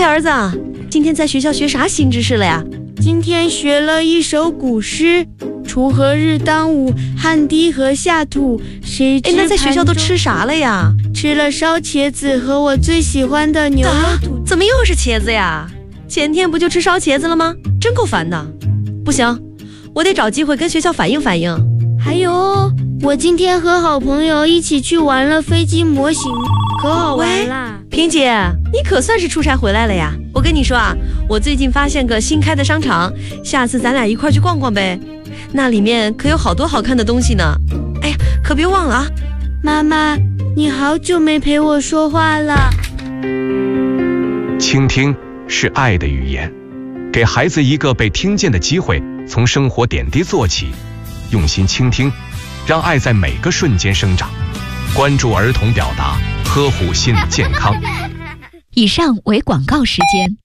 儿子，今天在学校学啥新知识了呀？ 今天学了一首古诗，锄禾日当午，汗滴禾下土，谁知那在学校都吃啥了呀？ 吃了烧茄子和我最喜欢的牛肉土。 怎么又是茄子呀？前天不就吃烧茄子了吗？真够烦的。不行，我得找机会跟学校反映反映。 还有，我今天和好朋友一起去玩了飞机模型，可好玩啦。 萍姐，你可算是出差回来了呀。我跟你说啊，我最近发现个新开的商场，下次咱俩一块去逛逛呗，那里面可有好多好看的东西呢。哎呀，可别忘了啊。 妈妈，你好久没陪我说话了。 倾听是爱的语言，给孩子一个被听见的机会，从生活点滴做起，用心倾听，让爱在每个瞬间生长。关注儿童表达，呵护心理健康。 以上为广告时间。